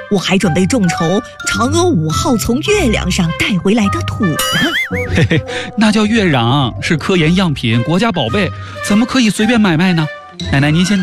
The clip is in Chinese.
我还准备众筹嫦娥5号从月亮上带回来的土呢。 嘿嘿，那叫月壤，是科研样品，国家宝贝，怎么可以随便买卖呢？奶奶您先